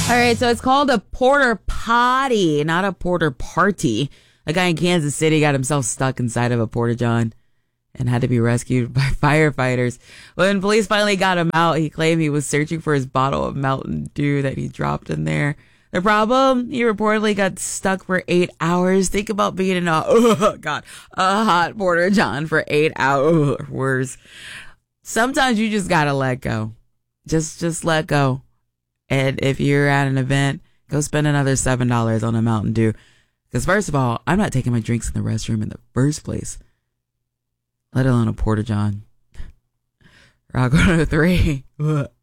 All right, so it's called a porter potty, not a porter party. A guy in Kansas City got himself stuck inside of a porta john and had to be rescued by firefighters. When police finally got him out, he claimed he was searching for his bottle of Mountain Dew that he dropped in there. The problem, he reportedly got stuck for 8 hours. Think about being in a hot porta john for 8 hours. Sometimes you just gotta let go. Just let go. And if you're at an event, go spend another $7 on a Mountain Dew. Because first of all, I'm not taking my drinks in the restroom in the first place, let alone a porta john. Rock 103.